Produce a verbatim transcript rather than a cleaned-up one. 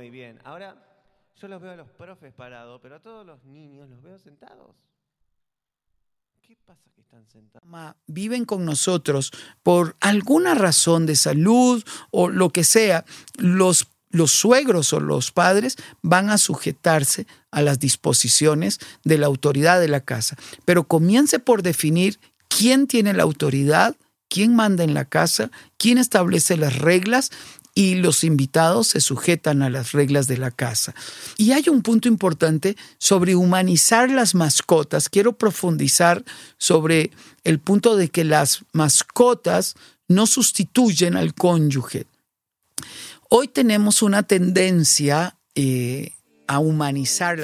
Muy bien. Ahora, yo los veo a los profes parados, pero a todos los niños los veo sentados. ¿Qué pasa que están sentados? Viven con nosotros por alguna razón de salud o lo que sea. Los, los suegros o los padres van a sujetarse a las disposiciones de la autoridad de la casa. Pero comience por definir quién tiene la autoridad, quién manda en la casa, quién establece las reglas, y los invitados se sujetan a las reglas de la casa. Y hay un punto importante sobre humanizar las mascotas. Quiero profundizar sobre el punto de que las mascotas no sustituyen al cónyuge. Hoy tenemos una tendencia eh, a humanizar las